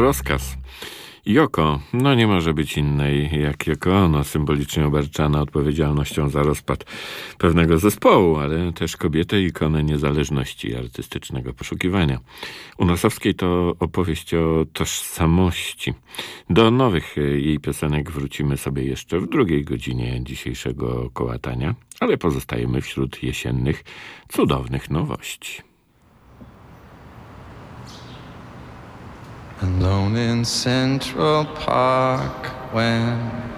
rozkaz. Yoko, no nie może być innej jak Yoko Ono, symbolicznie obarczana odpowiedzialnością za rozpad pewnego zespołu, ale też kobietę, ikonę niezależności i artystycznego poszukiwania. U Nosowskiej to opowieść o tożsamości. Do nowych jej piosenek wrócimy sobie jeszcze w drugiej godzinie dzisiejszego kołatania, ale pozostajemy wśród jesiennych, cudownych nowości. Alone in Central Park when